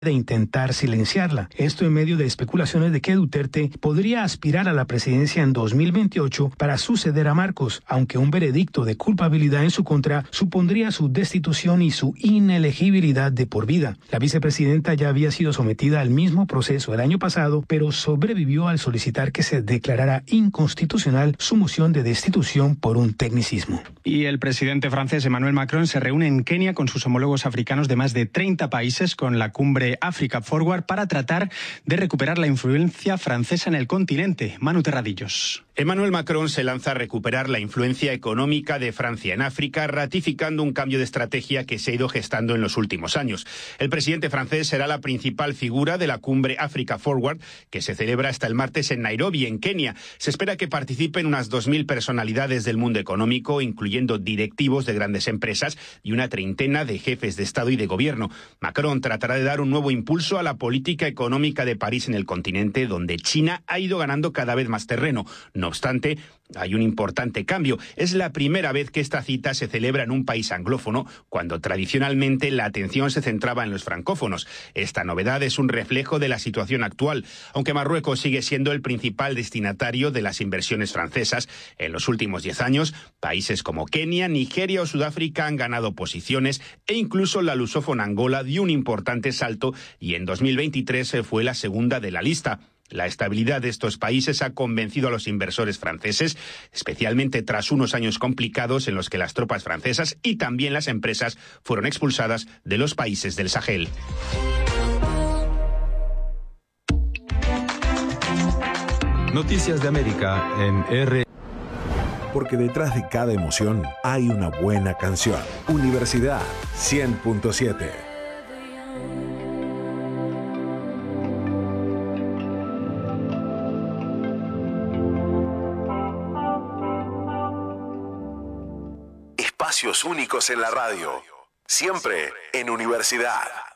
de intentar silenciarla. Esto en medio de especulaciones de que Duterte podría aspirar a la presidencia en 2028 para suceder a Marcos, aunque un veredicto de culpabilidad en su contra supondría su destitución y su inelegibilidad de por vida. La vicepresidenta ya había sido sometida al mismo proceso el año pasado, pero sobrevivió al solicitar que se declarara inconstitucional su moción de destitución por un tecnicismo. Y el presidente francés Emmanuel Macron se reúne en Kenia con sus homólogos africanos de más de 30 países con la cumbre Africa Forward para tratar de recuperar la influencia francesa en el continente. Manu Terradillos. Emmanuel Macron se lanza a recuperar la influencia económica de Francia en África, ratificando un cambio de estrategia que se ha ido gestando en los últimos años. El presidente francés será la principal figura de la cumbre Africa Forward, que se celebra hasta el martes en Nairobi, en Kenia. Se espera que participen unas 2.000 personalidades del mundo económico, incluyendo directivos de grandes empresas y una treintena de jefes de Estado y de Gobierno. Macron tratará de dar un nuevo impulso a la política económica de París en el continente, donde China ha ido ganando cada vez más terreno. No obstante, hay un importante cambio. Es la primera vez que esta cita se celebra en un país anglófono, cuando tradicionalmente la atención se centraba en los francófonos. Esta novedad es un reflejo de la situación actual, aunque Marruecos sigue siendo el principal destinatario de las inversiones francesas. En los últimos 10 años, países como Kenia, Nigeria o Sudáfrica han ganado posiciones e incluso la lusófona Angola dio un importante salto y en 2023 fue la segunda de la lista. La estabilidad de estos países ha convencido a los inversores franceses, especialmente tras unos años complicados en los que las tropas francesas y también las empresas fueron expulsadas de los países del Sahel. Noticias de América en R. Porque detrás de cada emoción hay una buena canción. Universidad 100.7. Espacios únicos en la radio. Siempre en Universidad.